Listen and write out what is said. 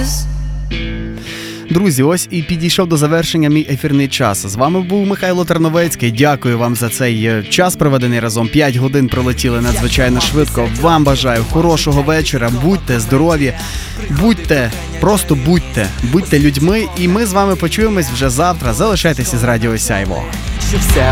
Друзі, ось і підійшов до завершення мій ефірний час. З вами був Михайло Терновецький. Дякую вам за цей час, проведений разом. 5 годин пролетіли надзвичайно швидко. Вам бажаю хорошого вечора. Будьте здорові, просто будьте людьми. І ми з вами почуємось вже завтра. Залишайтеся з Радіо Сяйво.